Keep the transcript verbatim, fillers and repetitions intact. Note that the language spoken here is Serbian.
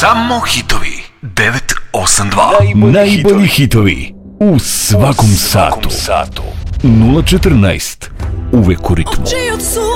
Samo hitovi. devet osam dva. Najbolji hitovi u svakom satu. nula četrnaest. Uvek u ritmu.